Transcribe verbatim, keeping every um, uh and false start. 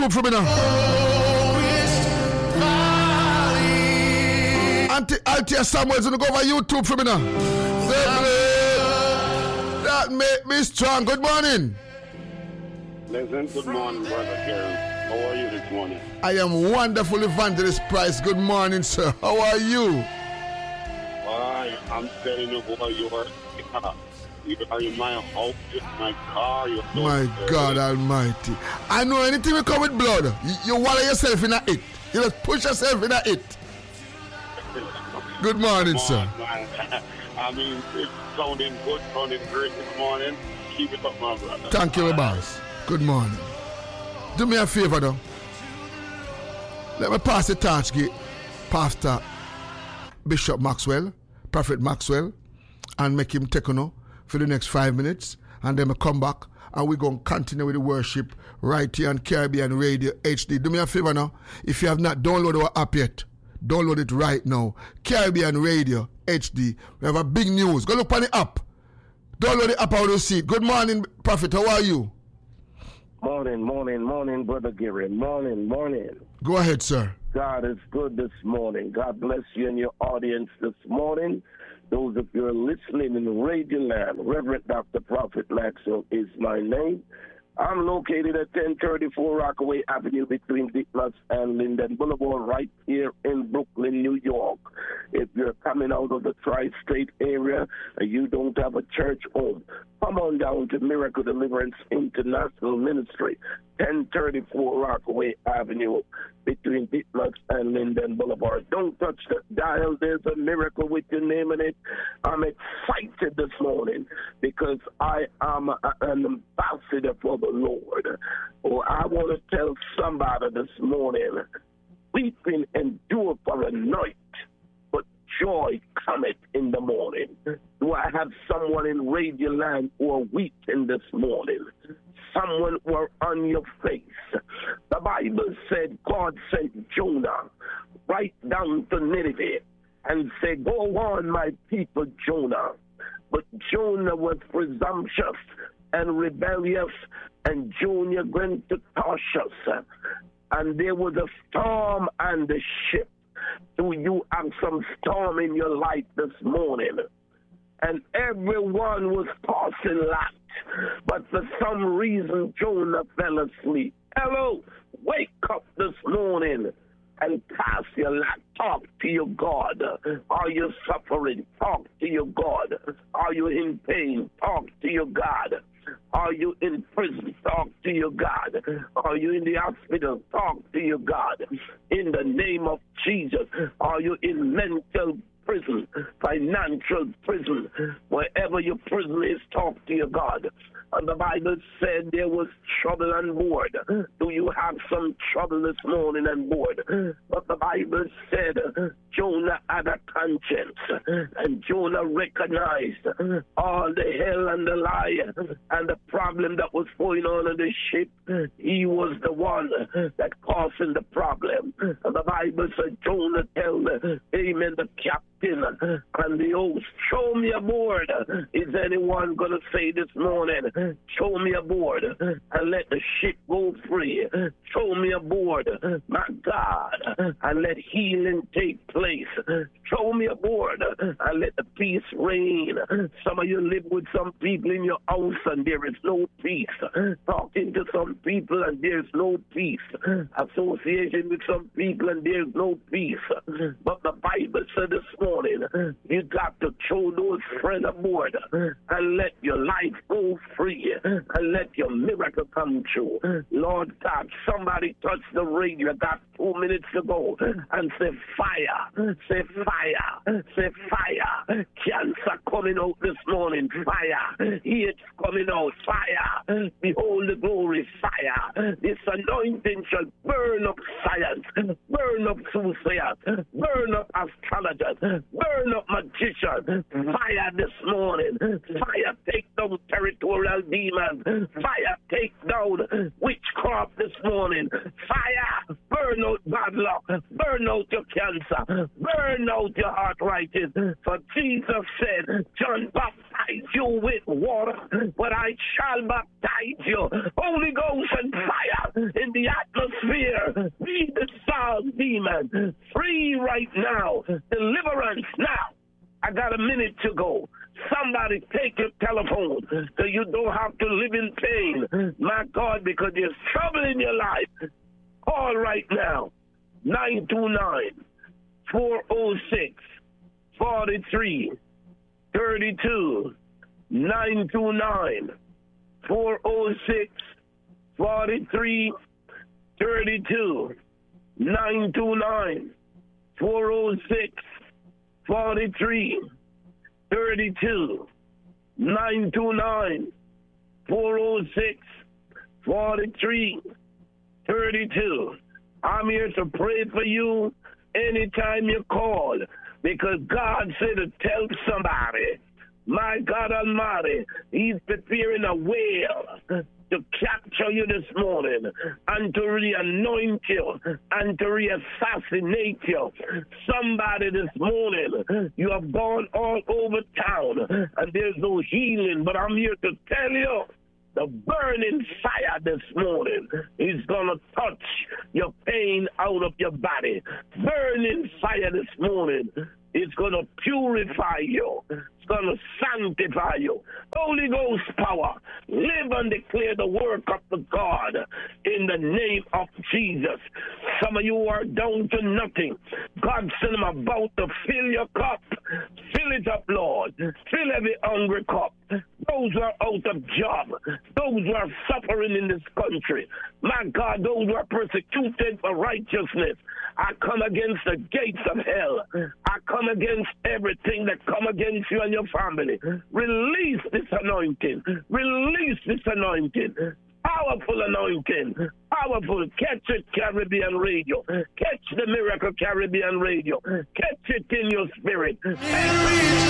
for me now. Auntie Altia Samuel's gonna go over YouTube for me now. That make me strong. Good morning. Listen, good morning, brother Gary. How are you this morning? I am wonderful, Evangelist Price. Good morning, sir. How are you? Why, I'm telling you, boy, you are. You are in my house, in my car. You're so my scary. God Almighty. I know anything will come with blood. You, you wallow yourself in a it. You just push yourself in a it. Good morning, Come sir. on, man. I mean, it's sounding good, sounding great this morning. Keep it up, my brother. Thank you, boss. Good morning. Do me a favor, though. Let me pass the torch to Pastor Bishop Maxwell, Prophet Maxwell, and make him take on you for the next five minutes. And then we come back and we're going to continue with the worship right here on Caribbean Radio H D. Do me a favor now. If you have not downloaded our app yet, download it right now. Caribbean Radio H D. We have a big news. Go look on the app. Download the app, how do you see it? Good morning, Prophet. How are you? Morning, morning, morning, Brother Gary. Morning, morning. Go ahead, sir. God is good this morning. God bless you and your audience this morning. Those of you who are listening in Radio Land, Reverend Doctor Prophet Maxwell is my name. I'm located at ten thirty-four Rockaway Avenue between Dickmas and Linden Boulevard right here in Brooklyn, New York. If you're coming out of the tri-state area and you don't have a church home, come on down to Miracle Deliverance International Ministry, ten thirty-four Rockaway Avenue between Dickmas and Linden Boulevard. Don't touch the dial. There's a miracle with your name in it. I'm excited this morning because I am an ambassador for the Lord. Oh, I want to tell somebody this morning, weeping endure for a night, but joy cometh in the morning. Do I have someone in Radio Land who are weeping this morning? Someone who are on your face. The Bible said God sent Jonah right down to Nineveh and said, go on, my people, Jonah. But Jonah was presumptuous and rebellious, and Jonah went to Tarshish, and there was a storm on the ship. Do you have some storm in your life this morning? And everyone was tossing lots, but for some reason Jonah fell asleep. Hello, wake up this morning and cast your lot. Talk to your God. Are you suffering? Talk to your God. Are you in pain? Talk to your God. Are you in prison? Talk to your God. Are you in the hospital? Talk to your God. In the name of Jesus. Are you in mental prison, financial prison? Wherever your prison is, talk to your God. And the Bible said there was trouble on board. Do you have some trouble this morning on board? But the Bible said Jonah had a conscience, and Jonah recognized all the hell and the lie and the problem that was going on in the ship. He was the one that causing the problem. And the Bible said Jonah told, amen, the captain and the host, show me aboard. Is anyone going to say this morning, show me aboard and let the ship go free? Show me aboard, my God, and let healing take place. Show me aboard and let the peace reign. Some of you live with some people in your house and there is no peace. Talking to some people and there's no peace. Association with some people and there's no peace. But the Bible said this morning, you got to throw those friends aboard and let your life go free and let your miracle come true. Lord God, somebody touch the radio. Got two minutes to go and say fire, say fire, say fire. Cancer coming out this morning, fire. It's coming out, fire. Behold the glory, fire. This anointing shall burn up science, burn up soothsayers, burn up astrologers, burn up magicians. magician. Fire this morning. Fire take down territorial demons. Fire take down witchcraft this morning. Fire burn out bad luck. Burn out your cancer. Burn out your arthritis. For Jesus said, John baptized you with water, but I shall baptize you. Holy Ghost and fire in the atmosphere. Be dissolved, demon. Free right now. Deliverance now. I got a minute to go. Somebody take your telephone so you don't have to live in pain. My God, because there's trouble in your life. Call right now. nine two nine, four oh six, four three three two. nine two nine, four oh six, four three three two. nine two nine, four oh six, four three three two. nine two nine, four oh six, four three three two. I'm here to pray for you anytime you call, because God said to tell somebody, my God Almighty, He's preparing a whale to capture you this morning and to re-anoint you and to re-assassinate you. Somebody this morning, you have gone all over town and there's no healing, but I'm here to tell you, the burning fire this morning is going to touch your pain out of your body. Burning fire this morning is going to purify you. It's going to sanctify you. Holy Ghost power, live and declare the work of the God in the name of Jesus. Some of you are down to nothing. God said, I'm about to fill your cup. Fill it up, Lord. Fill every hungry cup. Those who are out of job, those who are suffering in this country, my God, those who are persecuted for righteousness, I come against the gates of hell. I come against everything that come against you and your family. Release this anointing. Release this anointing. Powerful anointing. Powerful. Catch it, Caribbean Radio. Catch the Miracle Caribbean Radio. Catch it in your spirit.